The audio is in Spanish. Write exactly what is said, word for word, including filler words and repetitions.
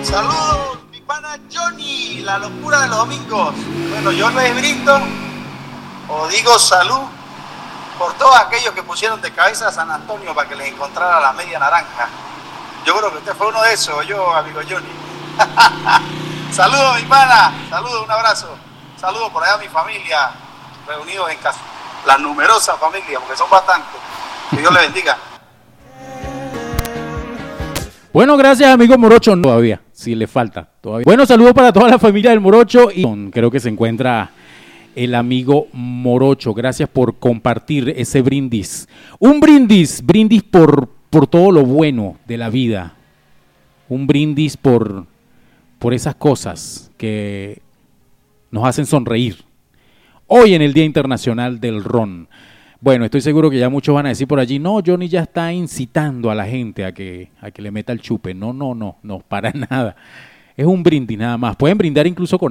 Saludos, mi pana Johnny, la locura de los domingos. Bueno, yo les brindo, o digo salud, por todos aquellos que pusieron de cabeza a San Antonio para que les encontrara la media naranja. Yo creo que usted fue uno de esos, yo, amigo Johnny. Saludos, mi pana, saludos, un abrazo. Saludos por allá a mi familia, reunidos en casa. La numerosa familia, porque son bastantes. Que Dios les bendiga. Bueno, gracias, amigo Morocho. Todavía, si le falta. Todavía. Bueno, saludos para toda la familia del Morocho. Y creo que se encuentra el amigo Morocho. Gracias por compartir ese brindis. Un brindis, brindis por, por todo lo bueno de la vida. Un brindis por, por esas cosas que nos hacen sonreír. Hoy en el Día Internacional del Ron. Bueno, estoy seguro que ya muchos van a decir por allí, no, Johnny ya está incitando a la gente a que, a que le meta el chupe. No, no, no, no, para nada. Es un brindis nada más. Pueden brindar incluso con